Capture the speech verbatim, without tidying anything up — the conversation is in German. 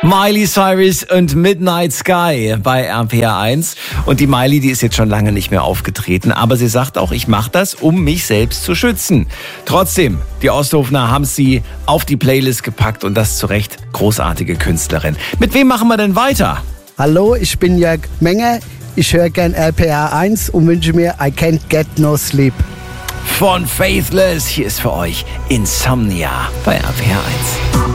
Miley Cyrus und Midnight Sky bei R P R eins. Und die Miley, die ist jetzt schon lange nicht mehr aufgetreten. Aber sie sagt auch, ich mache das, um mich selbst zu schützen. Trotzdem, die Osthofener haben sie auf die Playlist gepackt und das zu Recht. Großartige Künstlerin. Mit wem machen wir denn weiter? Hallo, ich bin Jörg Menger. Ich höre gern R P R eins und wünsche mir I Can't Get No Sleep. Von Faithless, hier ist für euch Insomnia bei R P R eins.